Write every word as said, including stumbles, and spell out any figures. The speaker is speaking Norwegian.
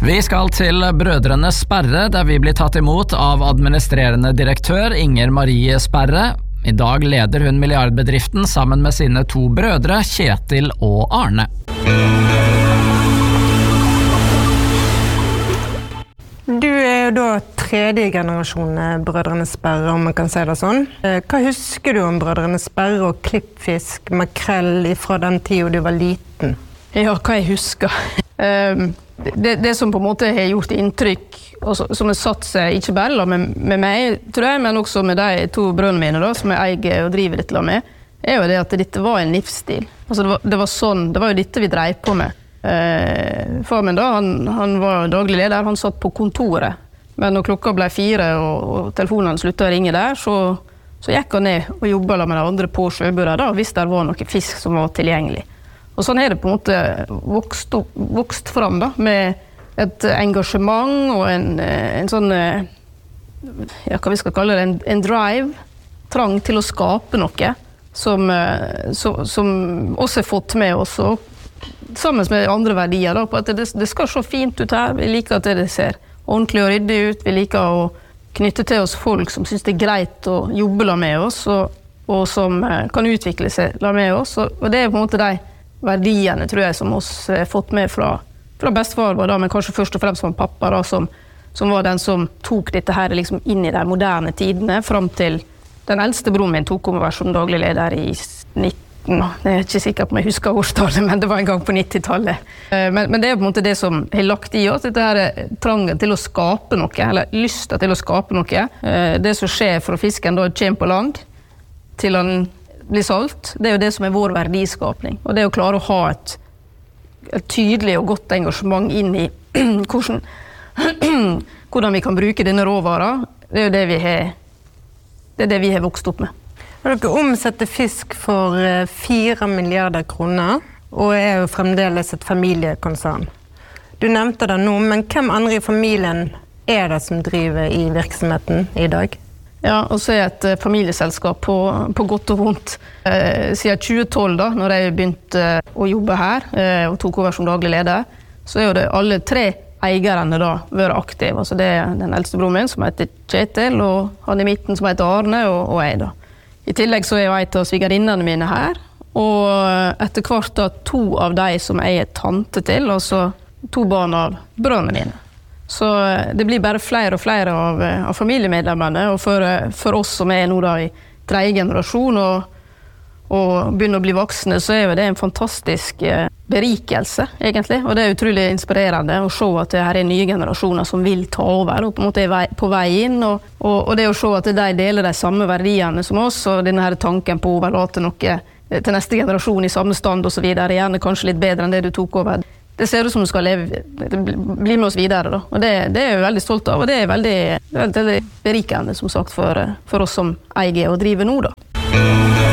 Vi skal til Brødrene Sperre, der vi blir tatt imot av administrerende direktør Inger Marie Sperre. I dag leder hun milliardbedriften sammen med sine to brødre, Kjetil og Arne. Du er jo da tredje generasjon Brødrene Sperre, om man kan si det sånn. Hva husker du om Brødrene Sperre og klippfisk, makrell fra den tiden du var liten? Ja, hva jeg husker? Um, det, det som på en måte har gjort inntrykk, og som har satt seg ikke bare med, med meg, tror jeg, men også med de to brødrene mine, da, som jeg eier og driver dette med, er jo det at dette var en livsstil. Altså, det, var, det var sånn, det var jo dette vi drev på med. Uh, far min da, han, han var daglig leder, han satt på kontoret. Men når klokka ble fire og, og telefonene sluttet å ringe der, så, så gikk han ned og jobbet med de andre på sjøburet da, hvis det var noe fisk som var tilgjengelig. Og sånn er det på en måte vokst, opp, vokst fram da, med et engasjement og en, en sånn, ja, hva vi skal kalle det, en, en drive, trang til å skape noe, som, som, som også har fått med oss, og sammen med andre verdier da, på at det, det skal se fint ut her, vi liker at det ser ordentlig og ryddig ut, vi liker å knytte til oss folk som synes det er greit å jobbe la med oss, og, og som kan utvikle seg la med oss, og, og det er på en måte de verdiene, tror jeg, som oss har fått med fra, fra bestefar, da, men kanskje først og fremst som pappa, da, som, som var den som tok dette her liksom inn i de moderne tidene, frem til den eldste broren min tok over som daglig leder i nitten, jeg er ikke sikker på om jeg husker årstallet, men det var en gang på nittitallet. Men, men det er på en måte det som har lagt i oss, dette her trangen til å skape noe, eller lysten til å skape noe. Det som skjer for fisken da kommer på land, til han blir solgt, det er jo det som er vår verdiskapning. Og det er å klare å ha et, et tydelig og godt engasjement inn i hvordan, hvordan vi kan bruke denne råvara. Det er jo det vi har, det er det vi har vokst opp med. Dere omsetter fisk for fire milliarder kroner, og er jo fremdeles et familiekonsern. Du nevnte det nå, men hvem andre i familien er det som driver i virksomheten i dag? Ja, og så er et familieselskap på, på godt og vondt. Eh, siden tjue tolv da, når jeg begynte å jobbe her, eh, og tok over som daglig leder, så er jo det alle tre eierne da vært aktive. Altså det er den eldste broren min, som heter Kjetil, og han i midten som heter Arne, og, og jeg da. I tillegg så er jo et av svigerinnene mine her, og etter hvert da to av de som jeg er tante til, altså to barn av brødrene mine. Så det blir bare flere og flere av, av familiemedlemmene, og for, for oss som er nå da i tredje generasjon og, og begynner å bli voksne, så er jo det en fantastisk berikelse, egentlig. Og det er utrolig inspirerende å se at det her er nye generasjoner som vil ta over, og på en måte er vei, på vei inn, og, og, og det å se at de deler de samme verdiene som oss, og denne her tanken på å overlate noe til neste generasjon i samme stand og så videre, gjerne kanskje litt bedre enn det du tok over. Det ser ut som du skal leve, bli med oss videre da, og det, det er jeg veldig stolt av, og det er veldig, veldig berikende, som sagt, for, for oss som eier og driver nå da.